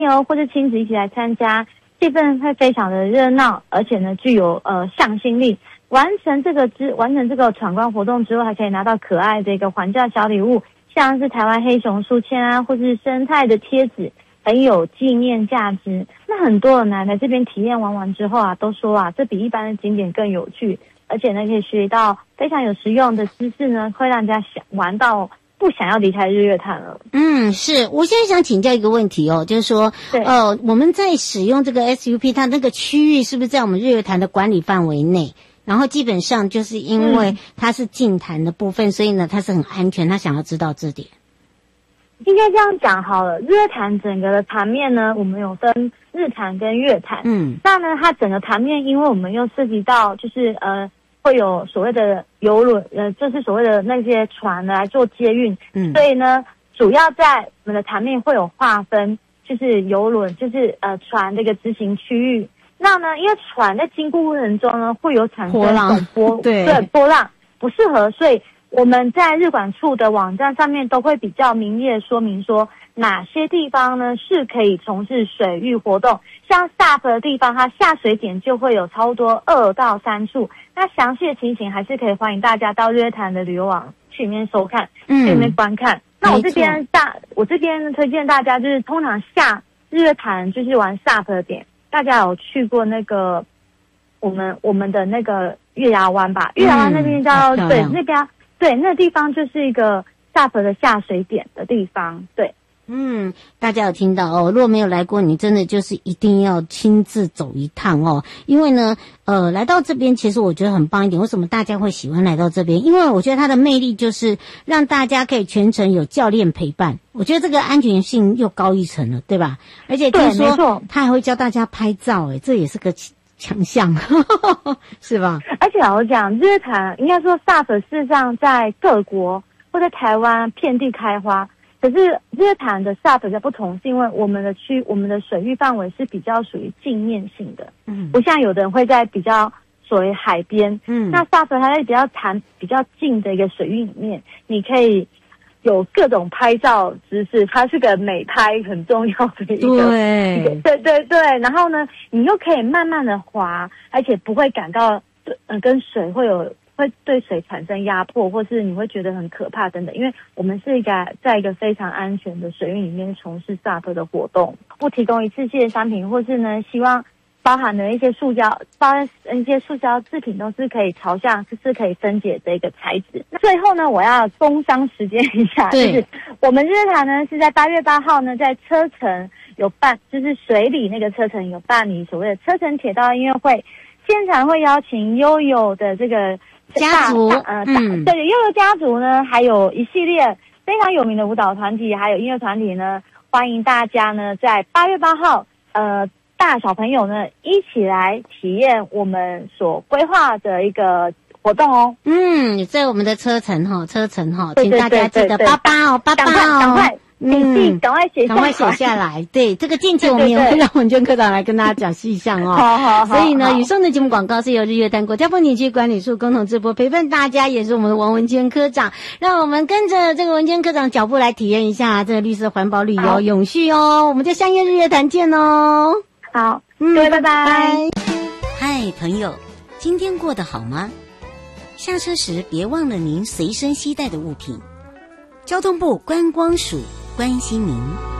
友或者亲子一起来参加，气氛会非常的热闹，而且呢具有向心力。完成这个闯关活动之后，还可以拿到可爱的一个还价小礼物，像是台湾黑熊书签啊，或是生态的贴纸，很有纪念价值。那很多人来这边体验完之后啊，都说啊，这比一般的景点更有趣，而且呢可以学到非常有实用的知识呢，会让人家玩到不想要离开日月潭了。 是。我现在想请教一个问题哦，就是说，我们在使用这个 SUP， 它那个区域是不是在我们日月潭的管理范围内？然后基本上就是因为它是净坛的部分，所以呢它是很安全，他想要知道这点。 应该这样讲好了，日月潭整个的潭面呢，我们有分日潭跟月潭。那呢它整个潭面，因为我们又涉及到就是会有所谓的邮轮，就是所谓的那些船来做接运，所以呢主要在我们的潭面会有划分，就是邮轮，就是船这个执行区域。那呢，因为船在经过过程中呢，会有产生波浪不适合，所以我们在日管处的网站上面都会比较明列说明说哪些地方呢是可以从事水域活动。像 SUP 的地方，它下水点就会有超不多2到3处。那详细的情形还是可以欢迎大家到日月潭的旅游网去里面收看，去里面观看。那我这边推荐大家，就是通常下日月潭就是玩 SUP 的点。大家有去过那个我们的那个月牙湾吧？月牙湾那边叫那地方就是一个 SUP 的下水点的地方。对， 大家有听到哦？如果没有来过，你真的就是一定要亲自走一趟哦。因为呢，来到这边，其实我觉得很棒一点。为什么大家会喜欢来到这边？因为我觉得它的魅力就是让大家可以全程有教练陪伴。我觉得这个安全性又高一层了，对吧？而且听说他还会教大家拍照，这也是个强项，是吧？而且我讲日月潭，应该说 SUP 事实上在各国或在台湾遍地开花。可是日月潭的 SUP 的不同，是因为我们的水域范围是比较属于镜面性的，不像有的人会在比较所谓海边，那 SUP 它在比较近的一个水域里面，你可以有各种拍照姿势，它是个美拍很重要的一个，对，然后呢，你又可以慢慢的滑，而且不会感到跟水会对水产生压迫，或是你会觉得很可怕等等。因为我们是在一个非常安全的水域里面从事 SUP 的活动，不提供一次性的商品，或是呢希望包含的一些塑胶制品都是可以朝向是可以分解的一个材质。那最后呢，我要工商时间一下，就是我们日月潭呢是在8月8号呢在车城有办，就是水里那个车城有办理所谓的车城铁道音乐会，现场会邀请悠悠的这个家族， 对，悠悠家族呢，还有一系列非常有名的舞蹈团体，还有音乐团体呢，欢迎大家呢在8月8号，大小朋友呢一起来体验我们所规划的一个活动哦。 在我们的车程哈，请大家记得88哦， 赶快。赶快写下来。对，这个近期我们也会让文娟科长来跟大家讲细项哦。好。所以呢，以上的节目广告是由日月潭国家风景区管理处共同直播，陪伴大家也是我们的王文娟科长，让我们跟着这个文娟科长脚步来体验一下这个绿色环保旅游永续哦。我们就相约日月潭见哦。 好，各位拜拜。 嗨，朋友，今天过得好吗？下车时别忘了您随身携带的物品。交通部观光署关心您。